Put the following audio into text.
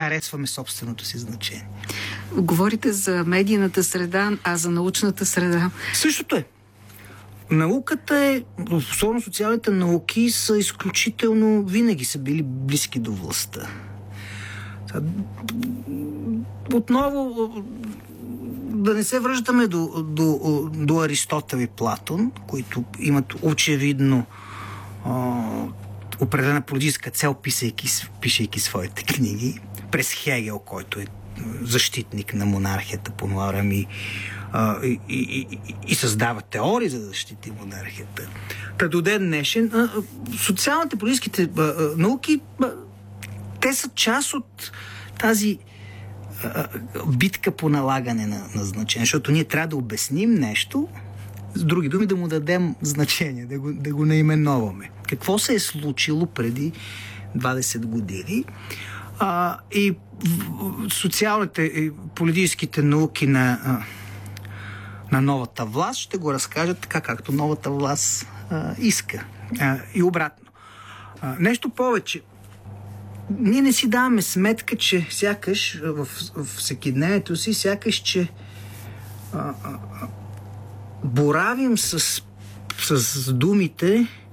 харесваме собственото си значение. Говорите за медийната среда, а за научната среда? Същото е. Науката е, особено социалните науки, са изключително, винаги са били близки до властта. Отново, да не се връщаме до Аристотел и Платон, които имат очевидно определена политическа цел, пишейки своите книги. През Хегел, който е защитник на монархията по това време и създава теории за да защити монархията. Та до ден днешен социалните политическите науки те са част от тази битка по налагане на значение, защото ние трябва да обясним нещо, с други думи да му дадем значение, да го наименоваме. Какво се е случило преди 20 години и социалните и политическите науки на новата власт ще го разкажат така, както новата власт иска. И обратно. Нещо повече. Ние не си даваме сметка, че сякаш в всекидневието си, сякаш, че боравим с думите